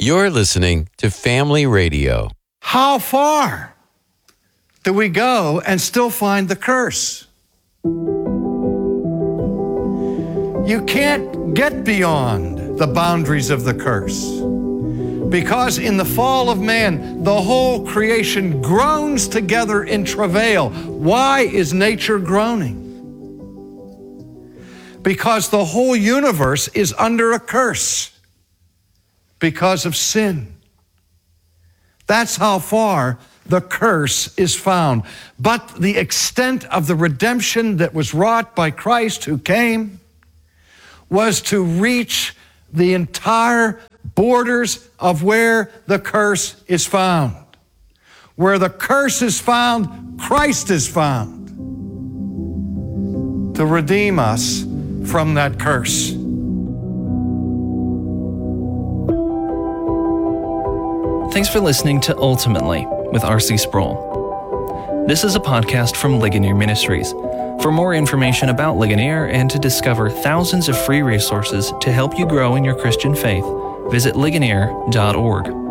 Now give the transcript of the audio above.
You're listening to Family Radio. How far do we go and still find the curse? You can't get beyond the boundaries of the curse, because in the fall of man, the whole creation groans together in travail. Why is nature groaning? Because the whole universe is under a curse because of sin. That's how far the curse is found. But the extent of the redemption that was wrought by Christ who came was to reach the entire borders of where the curse is found. Where the curse is found, Christ is found to redeem us from that curse. Thanks for listening to Ultimately with R.C. Sproul. This is a podcast from Ligonier Ministries. For more information about Ligonier and to discover thousands of free resources to help you grow in your Christian faith, visit ligonier.org.